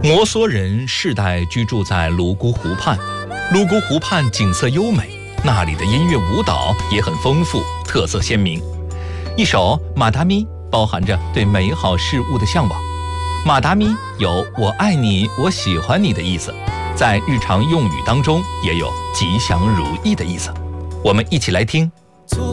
摩梭人世代居住在泸沽湖畔，泸沽湖畔景色优美，那里的音乐舞蹈也很丰富，特色鲜明。一首《马达咪》包含着对美好事物的向往。马达咪有我爱你，我喜欢你的意思，在日常用语当中也有吉祥如意的意思。我们一起来听。